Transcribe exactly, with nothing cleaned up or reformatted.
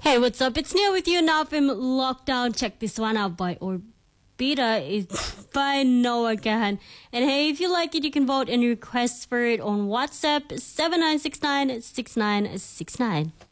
Hey, what's up? It's Nia with you now from Lockdown. Check this one out by Orbita. It's by Noah Gahan. And hey, if you like it, you can vote and request for it on WhatsApp seven nine six nine six nine six nine.